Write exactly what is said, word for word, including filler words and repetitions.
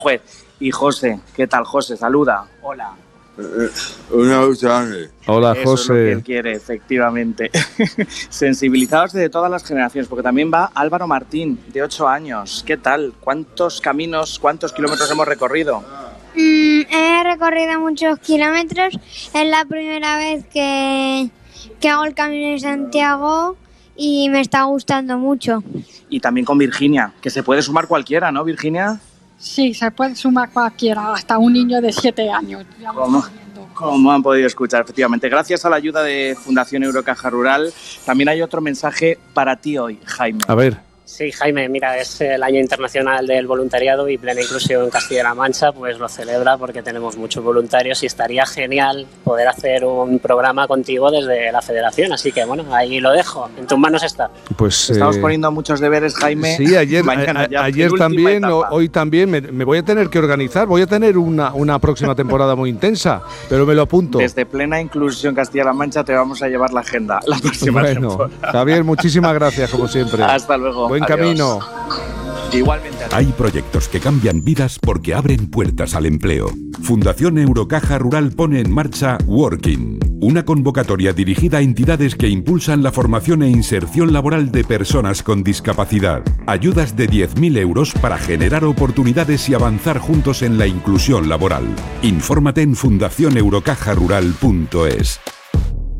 juez. Y José, ¿qué tal, José? Saluda. Hola. Una ducha grande. Hola, Eso José. es lo que él quiere, efectivamente. Sensibilizados de todas las generaciones, porque también va Álvaro Martín, de ocho años. ¿Qué tal? ¿Cuántos caminos, cuántos kilómetros hemos recorrido? Mm, he recorrido muchos kilómetros. Es la primera vez que, que hago el Camino de Santiago y me está gustando mucho. Y también con Virginia, que se puede sumar cualquiera, ¿no, Virginia? Sí, se puede sumar cualquiera, hasta un niño de siete años. Ya lo ¿Cómo? estamos viendo. Como han podido escuchar, efectivamente. Gracias a la ayuda de Fundación Eurocaja Rural, también hay otro mensaje para ti hoy, Jaime. A ver. Sí, Jaime, mira, es el Año Internacional del Voluntariado y Plena Inclusión en Castilla-La Mancha pues lo celebra porque tenemos muchos voluntarios y estaría genial poder hacer un programa contigo desde la Federación. Así que, bueno, ahí lo dejo, en tus manos está. Pues Estamos eh, poniendo muchos deberes, Jaime. Sí, ayer, Mañana a, ya, ayer penúltima también, o- etapa. hoy también, me, me voy a tener que organizar, voy a tener una, una próxima temporada muy intensa, pero me lo apunto. Desde Plena Inclusión Castilla-La Mancha te vamos a llevar la agenda la próxima Bueno, temporada. Javier, muchísimas gracias, como siempre. Hasta luego. Buen Adiós. camino. Igualmente. Hay proyectos que cambian vidas porque abren puertas al empleo. Fundación Eurocaja Rural pone en marcha Working, una convocatoria dirigida a entidades que impulsan la formación e inserción laboral de personas con discapacidad. Ayudas de diez mil euros para generar oportunidades y avanzar juntos en la inclusión laboral. Infórmate en fundación eurocaja rural punto es.